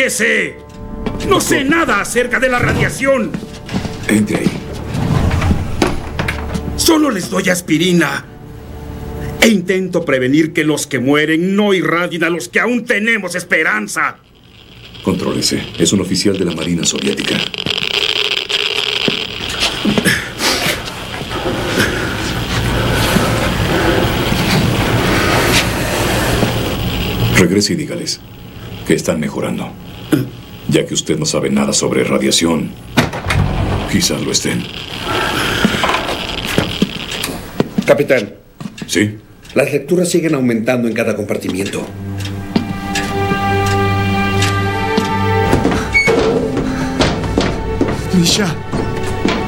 qué sé. No sé nada acerca de la radiación. Entre ahí. Solo les doy aspirina. E intento prevenir que los que mueren no irradien a los que aún tenemos esperanza. Contrólese. Es un oficial de la Marina Soviética. Regrese y dígales que están mejorando. Ya que usted no sabe nada sobre radiación, quizás lo estén. Capitán. ¿Sí? Las lecturas siguen aumentando en cada compartimiento. Misha.